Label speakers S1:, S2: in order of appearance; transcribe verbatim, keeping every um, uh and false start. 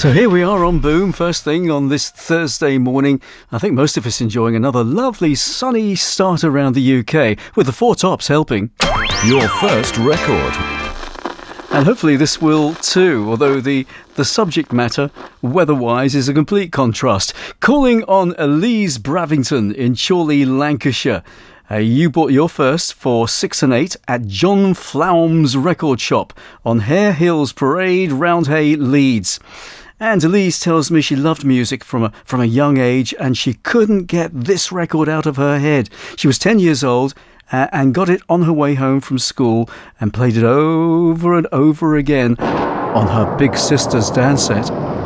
S1: So here we are on Boom, first thing on this Thursday morning. I think most of us enjoying another lovely sunny start around the U K, with the Four Tops helping.
S2: Your first record.
S1: And hopefully this will too, although the, the subject matter, weather-wise, is a complete contrast. Calling on Elise Bravington in Chorley, Lancashire. Uh, you bought your first for six and eight at John Flaum's Record Shop on Hare Hills Parade, Roundhay, Leeds. And Elise tells me she loved music from a, from a young age, and she couldn't get this record out of her head. She was ten years old uh, and got it on her way home from school and played it over and over again on her big sister's dance set.